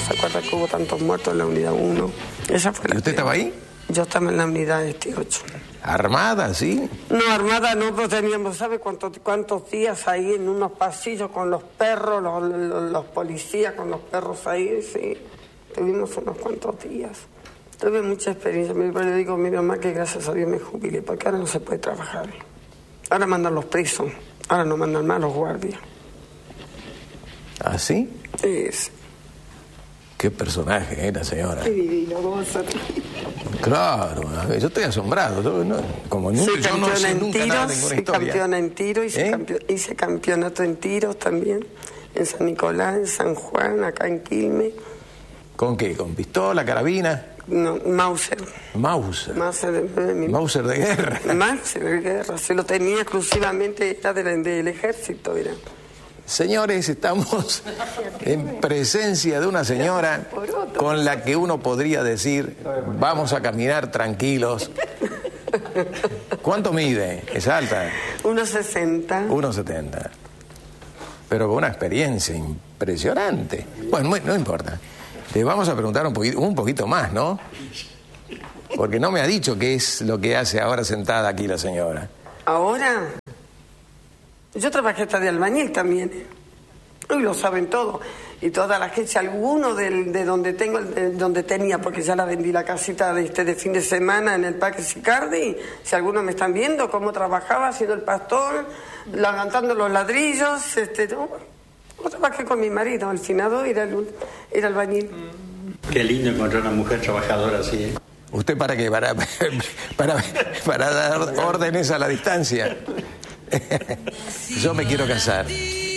se acuerda que hubo tantos muertos en la unidad 1. Esa fue la ¿Y usted estaba ahí? Yo estaba en la unidad 8. ¿Armada, sí? No, armada no, pero teníamos, ¿sabe cuántos días ahí en unos pasillos con los perros, los policías con los perros ahí? Sí, tuvimos unos cuantos días. Tuve mucha experiencia. Yo le digo a mi mamá que gracias a Dios me jubilé, porque ahora no se puede trabajar. Ahora mandan los presos, ahora no mandan más los guardias. ¿Ah, sí? Sí. Qué personaje era, señora. Qué divino, goza. Claro, yo estoy asombrado. Como nunca, Soy yo no sé en nunca tiros, nada de ninguna soy historia. campeona en tiros, hice campeonato en tiros también, en San Nicolás, en San Juan, acá en Quilmes. ¿Con qué? ¿Con pistola, carabina? No, Mauser. Mauser. Mauser de guerra. Mauser de guerra, se lo tenía exclusivamente, era del ejército, era. Señores, estamos en presencia de una señora con la que uno podría decir, vamos a caminar tranquilos. ¿Cuánto mide? ¿Es alta? 1,60. 1,70. Pero con una experiencia impresionante. Bueno, no importa. Le vamos a preguntar un poquito más, ¿no? Porque no me ha dicho qué es lo que hace ahora sentada aquí la señora. ¿Ahora? Yo trabajé hasta de albañil también. Hoy lo saben todo. Y toda la gente, alguno de donde tenía, porque ya la vendí la casita de fin de semana en el Parque Sicardi. Si algunos me están viendo cómo trabajaba, haciendo el pastor, levantando los ladrillos. Yo trabajé con mi marido, al finado era albañil. Qué lindo encontrar una mujer trabajadora así, ¿eh? ¿Usted para qué? Para dar órdenes a la distancia. Yo me quiero casar.